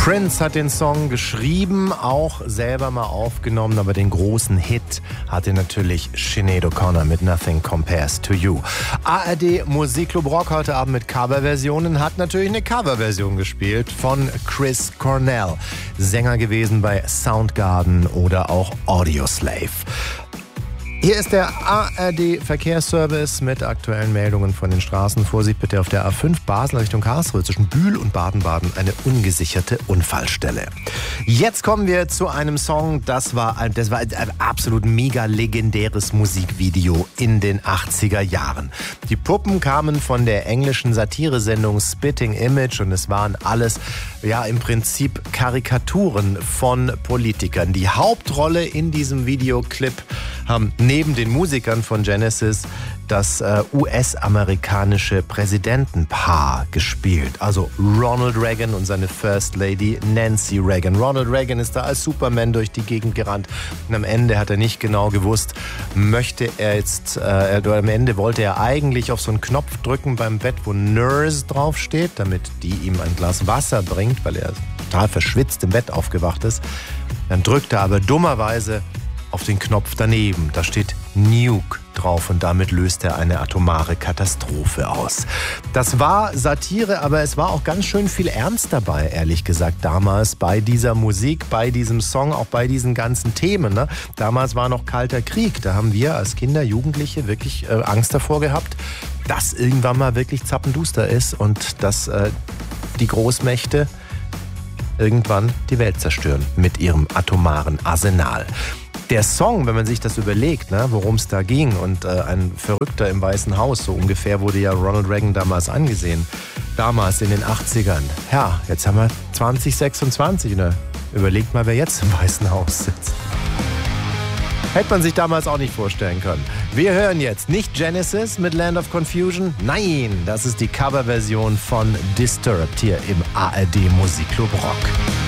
Prince hat den Song geschrieben, auch selber mal aufgenommen, aber den großen Hit hatte natürlich Sinead O'Connor mit Nothing Compares to You. ARD Musikclub Rock heute Abend mit Coverversionen, hat natürlich eine Coverversion gespielt von Chris Cornell, Sänger gewesen bei Soundgarden oder auch Audioslave. Hier ist der ARD-Verkehrsservice mit aktuellen Meldungen von den Straßen. Vorsicht bitte auf der A5 Basel Richtung Karlsruhe zwischen Bühl und Baden-Baden eine ungesicherte Unfallstelle. Jetzt kommen wir zu einem Song, das war ein absolut mega legendäres Musikvideo in den 80er Jahren. Die Puppen kamen von der englischen Satiresendung Spitting Image und es waren alles im Prinzip Karikaturen von Politikern. Die Hauptrolle in diesem Videoclip haben neben den Musikern von Genesis das US-amerikanische Präsidentenpaar gespielt. Also Ronald Reagan und seine First Lady Nancy Reagan. Ronald Reagan ist da als Superman durch die Gegend gerannt und am Ende hat er nicht genau gewusst, am Ende wollte er eigentlich auf so einen Knopf drücken beim Bett, wo Nurse draufsteht, damit die ihm ein Glas Wasser bringt, weil er total verschwitzt im Bett aufgewacht ist. Dann drückt er aber dummerweise auf den Knopf daneben. Da steht Nuke drauf und damit löst er eine atomare Katastrophe aus. Das war Satire, aber es war auch ganz schön viel Ernst dabei, ehrlich gesagt, damals bei dieser Musik, bei diesem Song, auch bei diesen ganzen Themen. Ne? Damals war noch Kalter Krieg. Da haben wir als Kinder, Jugendliche wirklich Angst davor gehabt, dass irgendwann mal wirklich zappenduster ist und dass die Großmächte irgendwann die Welt zerstören mit ihrem atomaren Arsenal. Der Song, wenn man sich das überlegt, worum es da ging und ein Verrückter im Weißen Haus, so ungefähr wurde ja Ronald Reagan damals angesehen, damals in den 80ern. Ja, jetzt haben wir 2026, ne? Überlegt mal, wer jetzt im Weißen Haus sitzt. Hätte man sich damals auch nicht vorstellen können. Wir hören jetzt nicht Genesis mit Land of Confusion, nein, das ist die Coverversion von Disturbed hier im ARD Musikclub Rock.